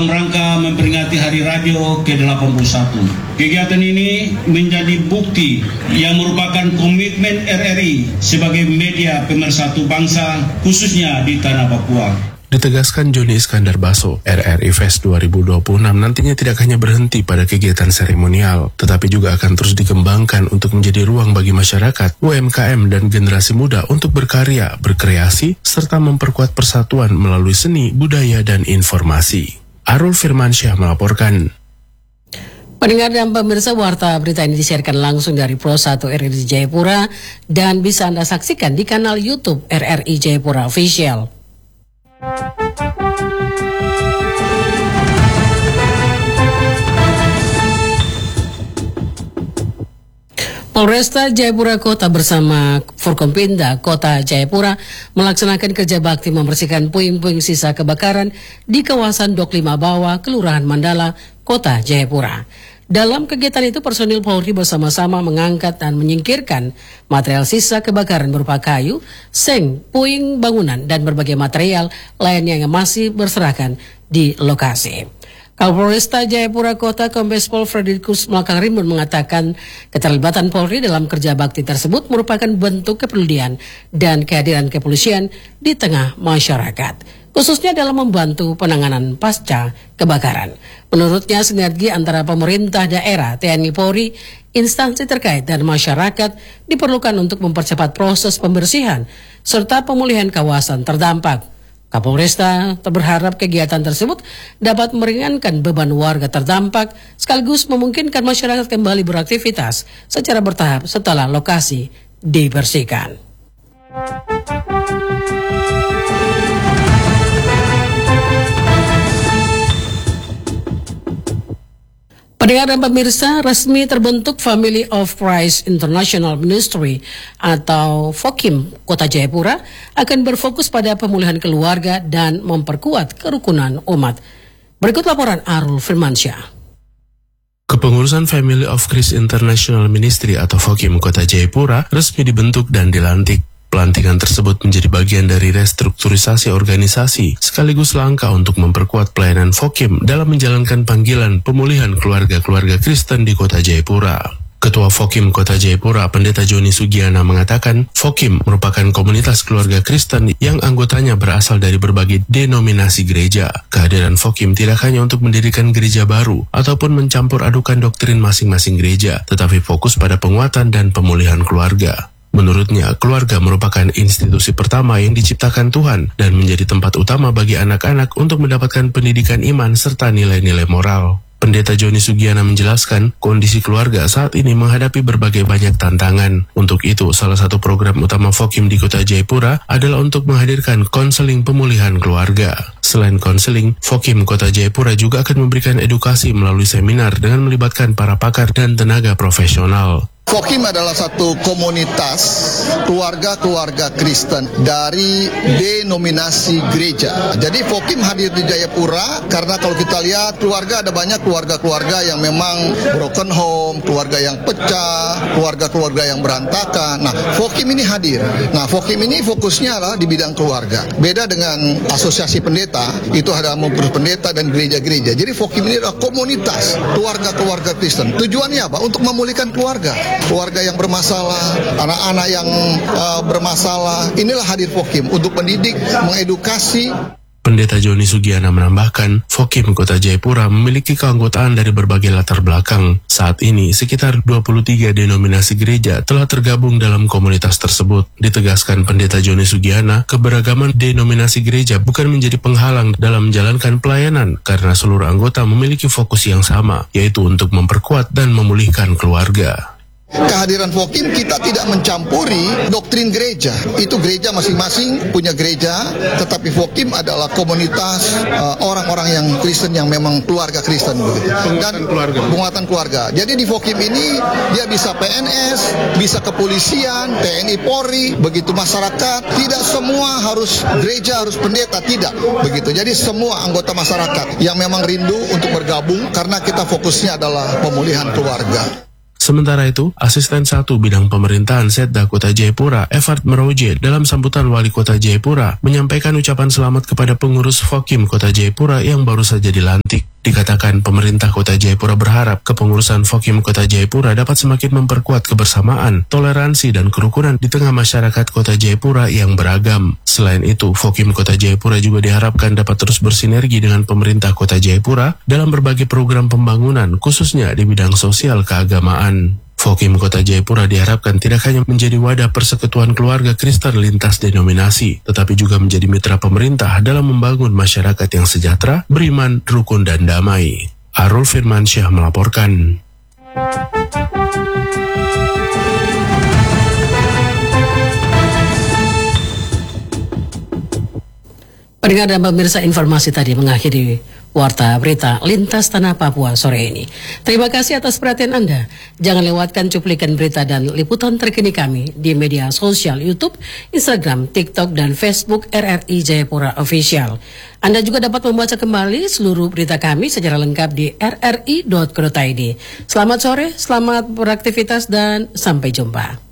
dalam rangka memperingati Hari Radio ke-81. Kegiatan ini menjadi bukti yang merupakan komitmen RRI sebagai media pemersatu bangsa, khususnya di tanah Papua. Ditegaskan Joni Iskandar Baso, RRI Fest 2026 nantinya tidak hanya berhenti pada kegiatan seremonial, tetapi juga akan terus dikembangkan untuk menjadi ruang bagi masyarakat, UMKM, dan generasi muda untuk berkarya, berkreasi, serta memperkuat persatuan melalui seni, budaya, dan informasi. Arul Firmansyah melaporkan. Pendengar dan pemirsa, warta berita ini disiarkan langsung dari Pro 1 RRI Jayapura dan bisa Anda saksikan di kanal YouTube RRI Jayapura Official. Polresta Jayapura Kota bersama Forkompinda Kota Jayapura melaksanakan kerja bakti membersihkan puing-puing sisa kebakaran di kawasan Dok 5 Bawah, Kelurahan Mandala, Kota Jayapura. Dalam kegiatan itu, personil Polri bersama-sama mengangkat dan menyingkirkan material sisa kebakaran berupa kayu, seng, puing bangunan, dan berbagai material lainnya yang masih berserakan di lokasi. Kapolresta Jayapura Kota Kombes Pol Frederikus Melakang Rimbun mengatakan keterlibatan Polri dalam kerja bakti tersebut merupakan bentuk kepedulian dan kehadiran kepolisian di tengah masyarakat, khususnya dalam membantu penanganan pasca kebakaran. Menurutnya, sinergi antara pemerintah daerah, TNI Polri, instansi terkait, dan masyarakat diperlukan untuk mempercepat proses pembersihan serta pemulihan kawasan terdampak. Kapolresta berharap kegiatan tersebut dapat meringankan beban warga terdampak sekaligus memungkinkan masyarakat kembali beraktivitas secara bertahap setelah lokasi dibersihkan. Pendengar dan pemirsa, resmi terbentuk Family of Christ International Ministry atau FOKIM Kota Jayapura akan berfokus pada pemulihan keluarga dan memperkuat kerukunan umat. Berikut laporan Arul Firmansyah. Kepengurusan Family of Christ International Ministry atau FOKIM Kota Jayapura resmi dibentuk dan dilantik. Pelantikan tersebut menjadi bagian dari restrukturisasi organisasi sekaligus langkah untuk memperkuat pelayanan FOKIM dalam menjalankan panggilan pemulihan keluarga-keluarga Kristen di Kota Jayapura. Ketua FOKIM Kota Jayapura, Pendeta Joni Sugiana mengatakan, FOKIM merupakan komunitas keluarga Kristen yang anggotanya berasal dari berbagai denominasi gereja. Kehadiran FOKIM tidak hanya untuk mendirikan gereja baru ataupun mencampur adukan doktrin masing-masing gereja, tetapi fokus pada penguatan dan pemulihan keluarga. Menurutnya, keluarga merupakan institusi pertama yang diciptakan Tuhan dan menjadi tempat utama bagi anak-anak untuk mendapatkan pendidikan iman serta nilai-nilai moral. Pendeta Joni Sugiana menjelaskan, kondisi keluarga saat ini menghadapi berbagai banyak tantangan. Untuk itu, salah satu program utama FOKIM di Kota Jayapura adalah untuk menghadirkan konseling pemulihan keluarga. Selain konseling, FOKIM Kota Jayapura juga akan memberikan edukasi melalui seminar dengan melibatkan para pakar dan tenaga profesional. FOKIM adalah satu komunitas keluarga-keluarga Kristen dari denominasi gereja. Jadi FOKIM hadir di Jayapura karena kalau kita lihat keluarga, ada banyak keluarga-keluarga yang memang broken home, keluarga yang pecah, keluarga-keluarga yang berantakan. Nah, FOKIM ini hadir. Nah, FOKIM ini fokusnya adalah di bidang keluarga. Beda dengan asosiasi pendeta, itu ada mengurus pendeta dan gereja-gereja. Jadi FOKIM ini adalah komunitas keluarga-keluarga Kristen. Tujuannya apa? Untuk memulihkan keluarga. Keluarga yang bermasalah, anak-anak yang bermasalah, inilah hadir FOKIM untuk mendidik, mengedukasi. Pendeta Joni Sugiana menambahkan, FOKIM Kota Jayapura memiliki keanggotaan dari berbagai latar belakang. Saat ini, sekitar 23 denominasi gereja telah tergabung dalam komunitas tersebut. Ditegaskan Pendeta Joni Sugiana, keberagaman denominasi gereja bukan menjadi penghalang dalam menjalankan pelayanan, karena seluruh anggota memiliki fokus yang sama, yaitu untuk memperkuat dan memulihkan keluarga. Kehadiran FOKIM, kita tidak mencampuri doktrin gereja. Itu gereja masing-masing punya gereja, tetapi FOKIM adalah komunitas orang-orang yang Kristen yang memang keluarga Kristen begitu. Dan penguatan keluarga. Jadi di FOKIM ini dia bisa PNS, bisa kepolisian, TNI Polri, begitu masyarakat. Tidak semua harus gereja, harus pendeta, tidak begitu. Jadi semua anggota masyarakat yang memang rindu untuk bergabung karena kita fokusnya adalah pemulihan keluarga. Sementara itu, Asisten 1 Bidang Pemerintahan Setda Kota Jayapura, Evard Meroje, dalam sambutan Wali Kota Jayapura, menyampaikan ucapan selamat kepada pengurus Fokim Kota Jayapura yang baru saja dilantik. Dikatakan pemerintah Kota Jayapura berharap kepengurusan Fokim Kota Jayapura dapat semakin memperkuat kebersamaan, toleransi, dan kerukunan di tengah masyarakat Kota Jayapura yang beragam. Selain itu, Fokim Kota Jayapura juga diharapkan dapat terus bersinergi dengan pemerintah Kota Jayapura dalam berbagai program pembangunan, khususnya di bidang sosial keagamaan. Fokim Kota Jayapura diharapkan tidak hanya menjadi wadah persekutuan keluarga Kristen lintas denominasi, tetapi juga menjadi mitra pemerintah dalam membangun masyarakat yang sejahtera, beriman, rukun, dan damai. Arul Firmansyah melaporkan. Pendengar dan pemirsa, informasi tadi mengakhiri Warta Berita Lintas Tanah Papua sore ini. Terima kasih atas perhatian Anda. Jangan lewatkan cuplikan berita dan liputan terkini kami di media sosial YouTube, Instagram, TikTok, dan Facebook RRI Jayapura Official. Anda juga dapat membaca kembali seluruh berita kami secara lengkap di rri.co.id. Selamat sore, selamat beraktivitas, dan sampai jumpa.